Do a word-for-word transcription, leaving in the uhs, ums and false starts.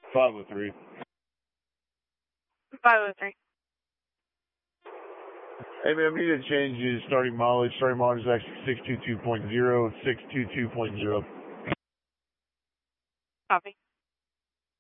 five oh three. five oh three. Hey, man, we need to change the starting mileage. Starting mileage is actually six two two point zero, six two two point zero. Copy.